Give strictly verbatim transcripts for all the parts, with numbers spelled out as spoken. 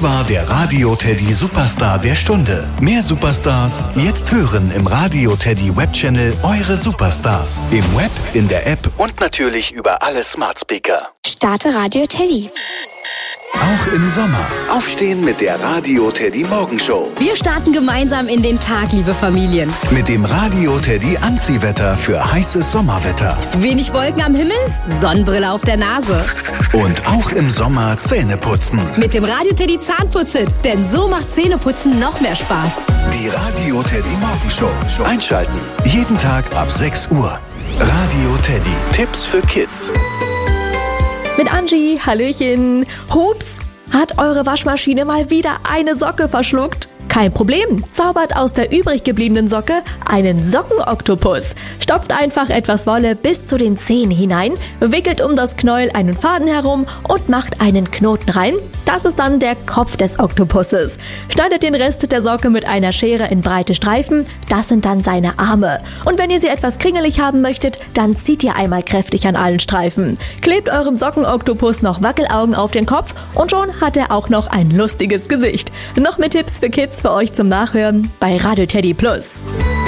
war der Radio Teddy Superstar der Stunde. Mehr Superstars jetzt hören im Radio Teddy Webchannel Eure Superstars. Im Web, in der App und natürlich über alle Smart Speaker. Starte Radio Teddy. Auch im Sommer. Aufstehen mit der Radio Teddy Morgenshow. Wir starten gemeinsam in den Tag, liebe Familien. Mit dem Radio Teddy Anziehwetter für heißes Sommerwetter. Wenig Wolken am Himmel, Sonnenbrille auf der Nase. Und auch im Sommer Zähne putzen. Mit dem Radio Teddy Zahnputzit, denn so macht Zähneputzen noch mehr Spaß. Die Radio Teddy Morgenshow. Einschalten. Jeden Tag ab sechs Uhr. Radio Teddy. Tipps für Kids. Mit Angie, Hallöchen. Hups, hat eure Waschmaschine mal wieder eine Socke verschluckt? Kein Problem, zaubert aus der übrig gebliebenen Socke einen Sockenoktopus. Stopft einfach etwas Wolle bis zu den Zehen hinein, wickelt um das Knäuel einen Faden herum und macht einen Knoten rein. Das ist dann der Kopf des Oktopuses. Schneidet den Rest der Socke mit einer Schere in breite Streifen, das sind dann seine Arme. Und wenn ihr sie etwas kringelig haben möchtet, dann zieht ihr einmal kräftig an allen Streifen. Klebt eurem Sockenoktopus noch Wackelaugen auf den Kopf und schon hat er auch noch ein lustiges Gesicht. Noch mehr Tipps für Kids für euch zum Nachhören bei Radio Teddy Plus.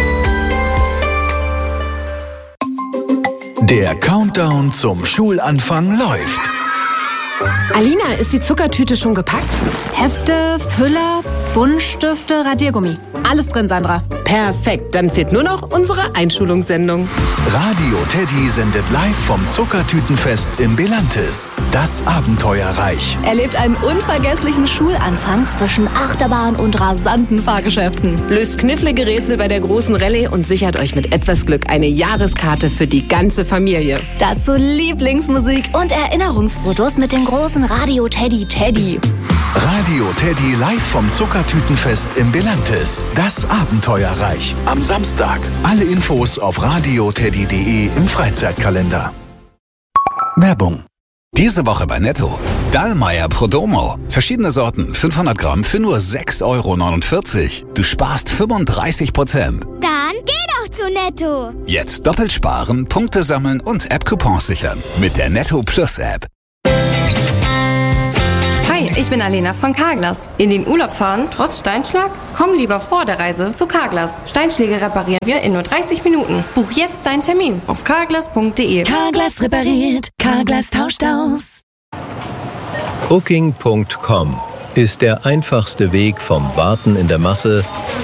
Der Countdown zum Schulanfang läuft. Alina, ist die Zuckertüte schon gepackt? Hefte, Füller, Buntstifte, Radiergummi. Alles drin, Sandra. Perfekt, dann fehlt nur noch unsere Einschulungssendung. Radio Teddy sendet live vom Zuckertütenfest in Belantes. Das Abenteuerreich. Erlebt einen unvergesslichen Schulanfang zwischen Achterbahn und rasanten Fahrgeschäften. Löst knifflige Rätsel bei der großen Rallye und sichert euch mit etwas Glück eine Jahreskarte für die ganze Familie. Dazu Lieblingsmusik und Erinnerungsfotos mit dem großen Radio Teddy Teddy. Radio Teddy live vom Zuckertütenfest in Belantes. Das Abenteuerreich. Am Samstag. Alle Infos auf radioteddy punkt de im Freizeitkalender. Werbung. Diese Woche bei Netto. Dallmayr Prodomo. Verschiedene Sorten, fünfhundert Gramm für nur sechs Euro neunundvierzig. Du sparst fünfunddreißig Prozent. Dann geh doch zu Netto. Jetzt doppelt sparen, Punkte sammeln und App-Coupons sichern. Mit der Netto Plus App. Hi, ich bin Alena von Carglass. In den Urlaub fahren, trotz Steinschlag? Komm lieber vor der Reise zu Carglass. Steinschläge reparieren wir in nur dreißig Minuten. Buch jetzt deinen Termin auf carglass punkt de. Carglass repariert, Carglass tauscht aus. Booking punkt com ist der einfachste Weg vom Warten in der Masse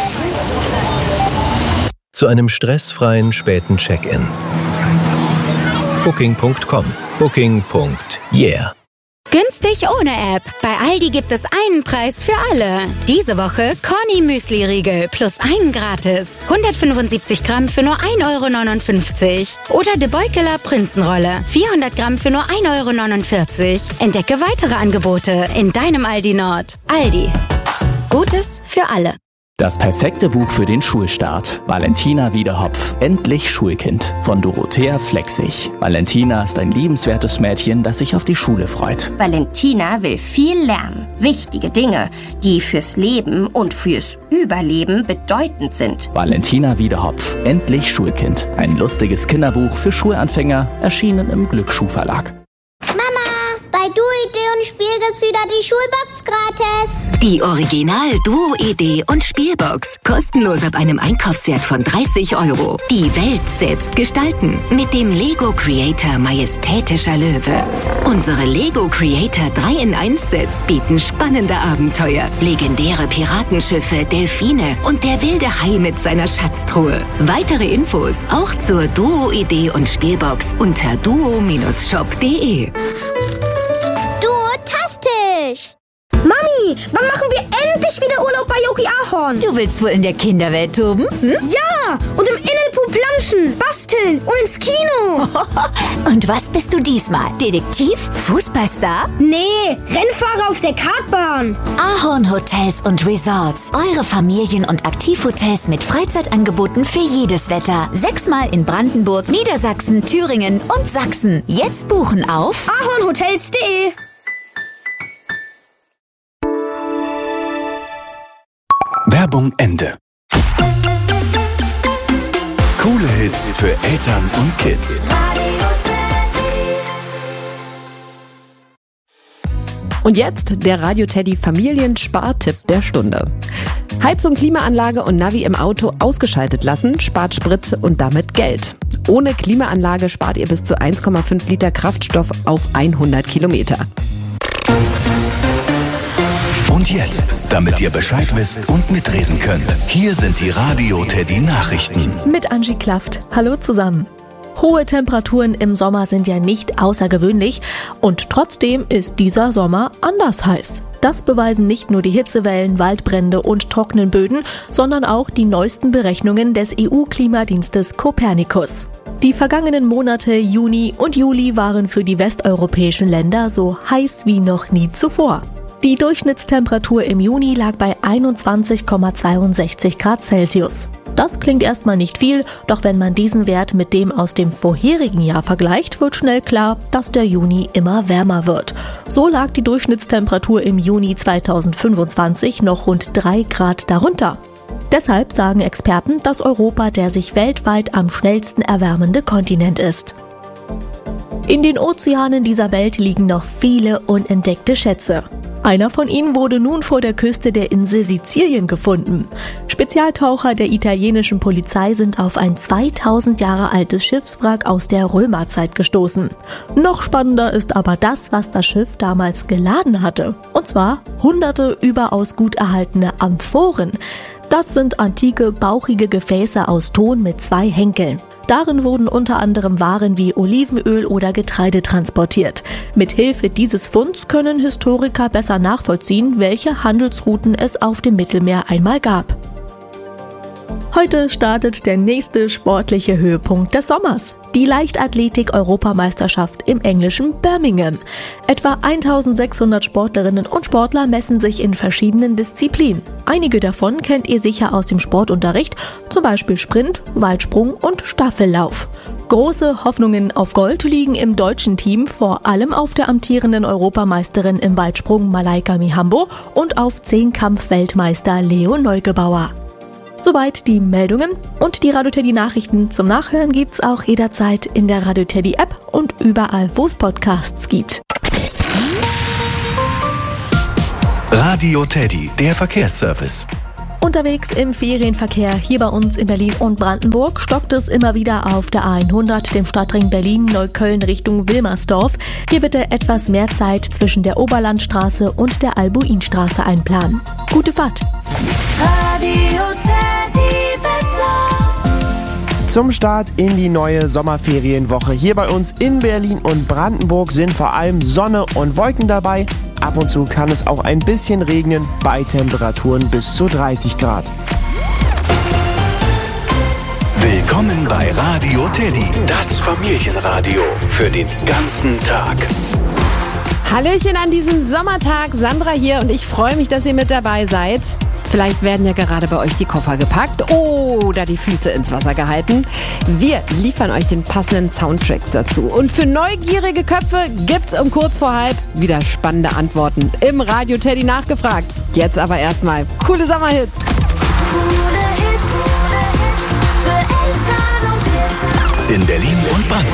zu einem stressfreien späten Check-in. Booking punkt com. Booking. Yeah. Günstig ohne App. Bei Aldi gibt es einen Preis für alle. Diese Woche Corny Müsli-Riegel plus einen gratis. hundertfünfundsiebzig Gramm für nur ein Euro neunundfünfzig. Oder De Beukeler Prinzenrolle. vierhundert Gramm für nur ein Euro neunundvierzig. Entdecke weitere Angebote in deinem Aldi Nord. Aldi. Gutes für alle. Das perfekte Buch für den Schulstart. Valentina Wiedehopf. Endlich Schulkind. Von Dorothea Flexig. Valentina ist ein liebenswertes Mädchen, das sich auf die Schule freut. Valentina will viel lernen. Wichtige Dinge, die fürs Leben und fürs Überleben bedeutend sind. Valentina Wiedehopf. Endlich Schulkind. Ein lustiges Kinderbuch für Schulanfänger. Erschienen im Glücksschuhverlag. Bei Duo-Idee und Spiel gibt's wieder die Schulbox gratis. Die Original Duo-Idee und Spielbox. Kostenlos ab einem Einkaufswert von dreißig Euro. Die Welt selbst gestalten. Mit dem Lego Creator Majestätischer Löwe. Unsere Lego Creator drei in eins Sets bieten spannende Abenteuer. Legendäre Piratenschiffe, Delfine und der wilde Hai mit seiner Schatztruhe. Weitere Infos auch zur Duo-Idee und Spielbox unter duo shop punkt de. Duotastisch! Mami, wann machen wir endlich wieder Urlaub bei Yogi Ahorn? Du willst wohl in der Kinderwelt toben? Hm? Ja, und im Innenpool planschen, basteln und ins Kino. Und was bist du diesmal? Detektiv? Fußballstar? Nee, Rennfahrer auf der Kartbahn. Ahorn Hotels und Resorts. Eure Familien- und Aktivhotels mit Freizeitangeboten für jedes Wetter. Sechsmal in Brandenburg, Niedersachsen, Thüringen und Sachsen. Jetzt buchen auf ahornhotels punkt de. Werbung Ende. Coole Hits für Eltern und Kids. Und jetzt der Radio Teddy Familienspartipp der Stunde. Heizung, Klimaanlage und Navi im Auto ausgeschaltet lassen, spart Sprit und damit Geld. Ohne Klimaanlage spart ihr bis zu eins Komma fünf Liter Kraftstoff auf hundert Kilometer. Und jetzt, damit ihr Bescheid wisst und mitreden könnt, hier sind die Radio Teddy Nachrichten. Mit Angie Klaft. Hallo zusammen. Hohe Temperaturen im Sommer sind ja nicht außergewöhnlich und trotzdem ist dieser Sommer anders heiß. Das beweisen nicht nur die Hitzewellen, Waldbrände und trockenen Böden, sondern auch die neuesten Berechnungen des E U-Klimadienstes Copernicus. Die vergangenen Monate Juni und Juli waren für die westeuropäischen Länder so heiß wie noch nie zuvor. Die Durchschnittstemperatur im Juni lag bei einundzwanzig Komma zweiundsechzig Grad Celsius. Das klingt erstmal nicht viel, doch wenn man diesen Wert mit dem aus dem vorherigen Jahr vergleicht, wird schnell klar, dass der Juni immer wärmer wird. So lag die Durchschnittstemperatur im Juni zweitausendfünfundzwanzig noch rund drei Grad darunter. Deshalb sagen Experten, dass Europa der sich weltweit am schnellsten erwärmende Kontinent ist. In den Ozeanen dieser Welt liegen noch viele unentdeckte Schätze. Einer von ihnen wurde nun vor der Küste der Insel Sizilien gefunden. Spezialtaucher der italienischen Polizei sind auf ein zweitausend Jahre altes Schiffswrack aus der Römerzeit gestoßen. Noch spannender ist aber das, was das Schiff damals geladen hatte. Und zwar hunderte überaus gut erhaltene Amphoren. Das sind antike, bauchige Gefäße aus Ton mit zwei Henkeln. Darin wurden unter anderem Waren wie Olivenöl oder Getreide transportiert. Mit Hilfe dieses Funds können Historiker besser nachvollziehen, welche Handelsrouten es auf dem Mittelmeer einmal gab. Heute startet der nächste sportliche Höhepunkt des Sommers. Die Leichtathletik-Europameisterschaft im englischen Birmingham. Etwa eintausendsechshundert Sportlerinnen und Sportler messen sich in verschiedenen Disziplinen. Einige davon kennt ihr sicher aus dem Sportunterricht, zum Beispiel Sprint, Weitsprung und Staffellauf. Große Hoffnungen auf Gold liegen im deutschen Team, vor allem auf der amtierenden Europameisterin im Weitsprung Malaika Mihambo und auf Zehnkampf-Weltmeister Leo Neugebauer. Soweit die Meldungen und die Radio Teddy Nachrichten zum Nachhören gibt's auch jederzeit in der Radio Teddy App und überall, wo es Podcasts gibt. Radio Teddy, der Verkehrsservice. Unterwegs im Ferienverkehr hier bei uns in Berlin und Brandenburg stockt es immer wieder auf der A hundert, dem Stadtring Berlin-Neukölln Richtung Wilmersdorf. Hier bitte etwas mehr Zeit zwischen der Oberlandstraße und der Albuinstraße einplanen. Gute Fahrt! Radio Teddy Wetter. Zum Start in die neue Sommerferienwoche hier bei uns in Berlin und Brandenburg sind vor allem Sonne und Wolken dabei. Ab und zu kann es auch ein bisschen regnen bei Temperaturen bis zu dreißig Grad. Willkommen bei Radio Teddy, das Familienradio für den ganzen Tag. Hallöchen an diesem Sommertag, Sandra hier und ich freue mich, dass ihr mit dabei seid. Vielleicht werden ja gerade bei euch die Koffer gepackt oder die Füße ins Wasser gehalten. Wir liefern euch den passenden Soundtrack dazu. Und für neugierige Köpfe gibt's um kurz vor halb wieder spannende Antworten im Radio Teddy nachgefragt. Jetzt aber erstmal coole Sommerhits. In Berlin und Brandenburg.